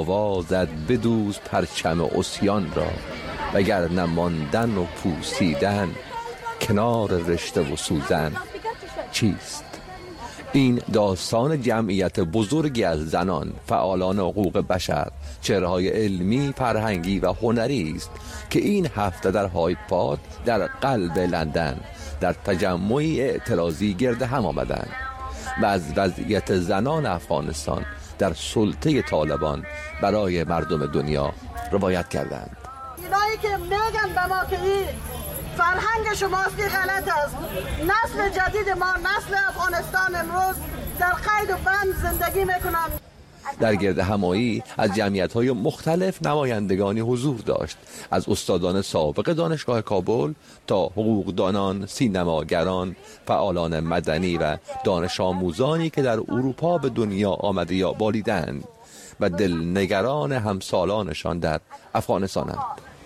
آواز زد بدوز پرچم عصیان را، وگر نماندن و پوسیدن کنار رشته و سوزن چیست؟ این داستان جمعیت بزرگی از زنان فعالان حقوق بشر، چهره‌های علمی، فرهنگی و هنری است که این هفته در هاید پارک در قلب لندن در تجمعی اعتراضی گرد هم آمدند و از وضعیت زنان افغانستان در سلطه طالبان برای مردم دنیا روایت کردند. اینایی که میگن به ما که این فرهنگ شماست که غلط است، نسل جدید ما، نسل افغانستان امروز در قید و بند زندگی میکنن. در گرد همایی از جمعیت‌های مختلف نمایندگانی حضور داشت، از استادان سابق دانشگاه کابل تا حقوقدانان، سینماگران، فعالان مدنی و دانش آموزانی که در اروپا به دنیا آمده یا بالیدند و دلنگران همسالانشان در افغانستانند.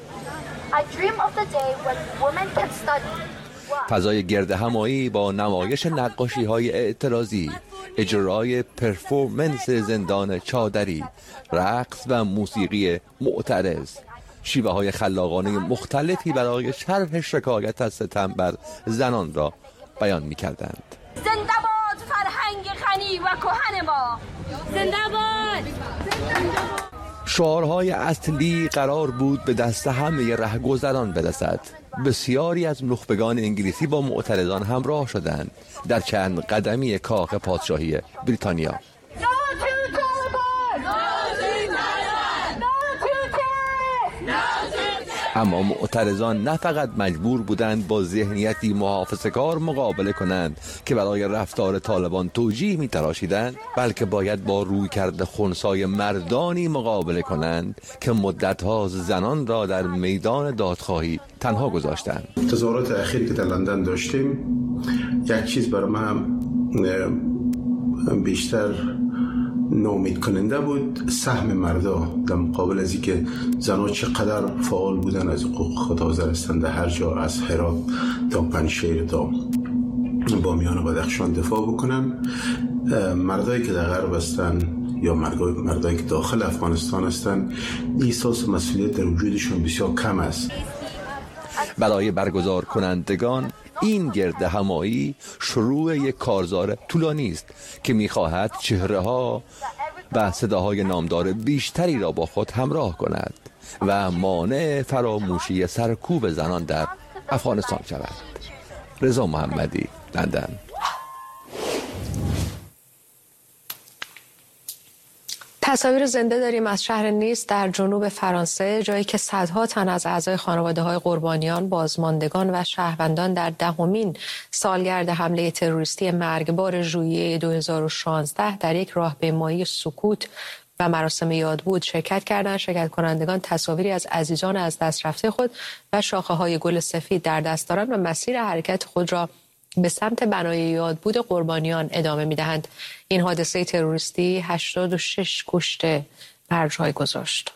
فضای گرد همایی با نمایش نقاشی‌های اعتراضی، اجرای پرفورمنس زندان چادری، رقص و موسیقی معترض، شیوه‌های خلاقانه مختلفی برای شرح شکایت از ستم بر زنان را بیان می‌کردند. زنده باد فرهنگ غنی و کهن ما، زنده باد! شعارهای اصلی قرار بود به دست همه رهگذران برسد. بسیاری از نخبگان انگلیسی با معترضان همراه شدند در چند قدمی کاخ پادشاهی بریتانیا. اما معترضان نه فقط مجبور بودند با ذهنیتی محافظه‌کار مقابله کنند که برای رفتار طالبان توجیه می‌تراشیدند، بلکه باید با رویکرد خنثی مردانی مقابله کنند که مدت‌ها زنان را در میدان دادخواهی تنها گذاشتند. تظاهرات اخیری که در لندن داشتیم، یک چیز برای من بیشتر ناامید کننده بود: سهم مردا در مقابل از اینکه زنها چقدر فعال بودن از حقوق خود حاضر هستند هر جا از هرات تا پنجشیر تا بامیان و بدخشان دفاع بکنن. مردایی که در غرب هستن یا مردایی که داخل افغانستان هستن، احساس مسئولیت در وجودشون بسیار کم است. برای برگزار کنندگان این گرد همایی شروع یک کارزار طولانی است که می‌خواهد چهره‌ها و صداهای نامدار بیشتری را با خود همراه کند و مانع فراموشی سرکوب زنان در افغانستان شود. رضا محمدی، لندن. تصاویر زنده داریم از شهر نیس در جنوب فرانسه، جایی که صدها تن از اعضای خانواده‌های قربانیان، بازماندگان و شهروندان در 10مین سالگرد حمله تروریستی مرگبار ژوئیه 2016 در یک راهپیمایی سکوت و مراسم یادبود شرکت کردند. شرکت کنندگان تصاویری از عزیزان از دست رفته خود و شاخه‌های گل سفید در دست دارند و مسیر حرکت خود را به سمت بنای یادبود قربانیان ادامه می‌دهند. این حادثه تروریستی 86 کشته بر جای گذاشت.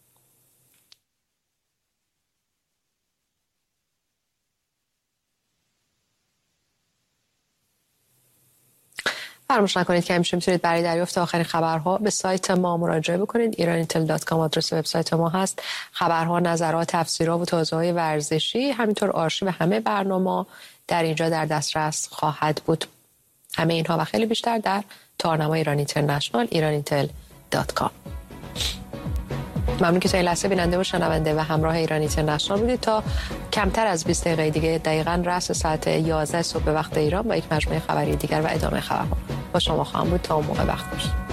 فراموش نکنید که همیشه میتونید برای دریافت آخرین خبرها به سایت ما مراجعه بکنید. iranitel.com آدرس وبسایت ما هست. خبرها، نظرات، تفسیرها و توضیحات ورزشی، همینطور آرشیو همه برنامه در اینجا در دسترس خواهد بود. همه اینها و خیلی بیشتر در تارنما ایران اینترنشنال iranitel.com. ممنون که تا این لحظه بیننده و شنونده و همراه ایران اینترنشنال بودید. تا کمتر از 20 دقیقه دیگه دقیقاً رأس ساعت 11 صبح به وقت ایران با یک مجموعه خبری دیگر و ادامه خبرها با شما خواهم بود. تا اون موقع وقت باشید.